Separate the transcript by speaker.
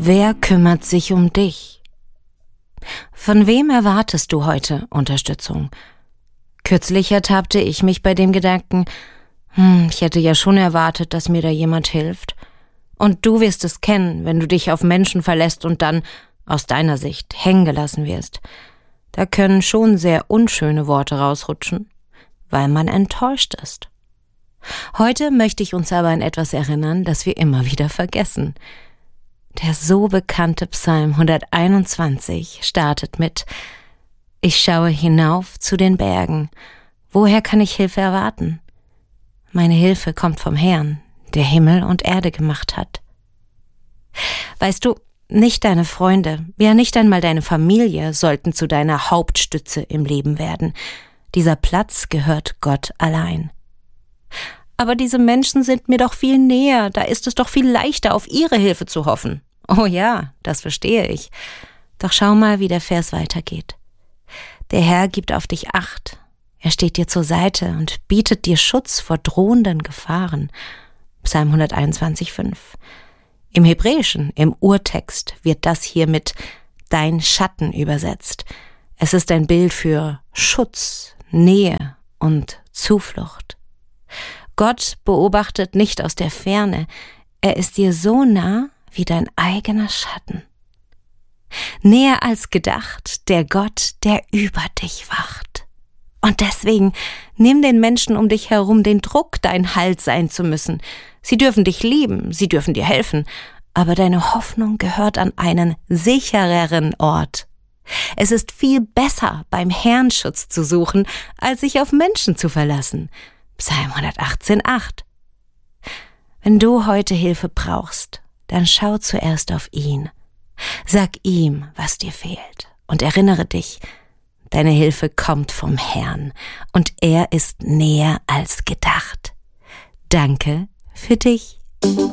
Speaker 1: Wer kümmert sich um dich? Von wem erwartest du heute Unterstützung? Kürzlich ertappte ich mich bei dem Gedanken, ich hätte ja schon erwartet, dass mir da jemand hilft. Und du wirst es kennen, wenn du dich auf Menschen verlässt und dann, aus deiner Sicht, hängen gelassen wirst. Da können schon sehr unschöne Worte rausrutschen, weil man enttäuscht ist. Heute möchte ich uns aber an etwas erinnern, das wir immer wieder vergessen. Der so bekannte Psalm 121 startet mit: Ich schaue hinauf zu den Bergen. Woher kann ich Hilfe erwarten? Meine Hilfe kommt vom Herrn, der Himmel und Erde gemacht hat. Weißt du, nicht deine Freunde, ja nicht einmal deine Familie sollten zu deiner Hauptstütze im Leben werden. Dieser Platz gehört Gott allein. Aber diese Menschen sind mir doch viel näher, da ist es doch viel leichter, auf ihre Hilfe zu hoffen. Oh ja, das verstehe ich. Doch schau mal, wie der Vers weitergeht. Der Herr gibt auf dich Acht. Er steht dir zur Seite und bietet dir Schutz vor drohenden Gefahren. Psalm 121,5. Im Hebräischen, im Urtext, wird das hier mit dein Schatten übersetzt. Es ist ein Bild für Schutz, Nähe und Zuflucht. Gott beobachtet nicht aus der Ferne. Er ist dir so nah wie dein eigener Schatten. Näher als gedacht, der Gott, der über dich wacht. Und deswegen nimm den Menschen um dich herum den Druck, dein Halt sein zu müssen. Sie dürfen dich lieben, sie dürfen dir helfen, aber deine Hoffnung gehört an einen sichereren Ort. Es ist viel besser, beim Herrn Schutz zu suchen, als sich auf Menschen zu verlassen. Psalm 118,8. Wenn du heute Hilfe brauchst, dann schau zuerst auf ihn. Sag ihm, was dir fehlt, und erinnere dich, deine Hilfe kommt vom Herrn und er ist näher als gedacht. Danke für dich.